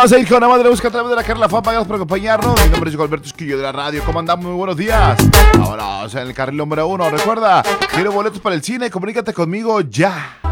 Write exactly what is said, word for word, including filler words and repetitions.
vamos a ir con la madre de la música a través de la Carla Fama. Gracias por acompañarnos. Mi nombre es Alberto Esquillo de la radio. ¿Cómo andamos? Muy buenos días. Ahora, en el carril número uno. Recuerda, quiero boletos para el cine. Comunícate conmigo ya.